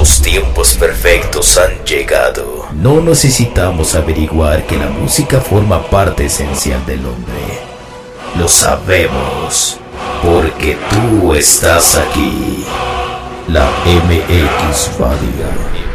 Los tiempos perfectos han llegado. No necesitamos averiguar que la música forma parte esencial del hombre. Lo sabemos, porque tú estás aquí. La MX Radio.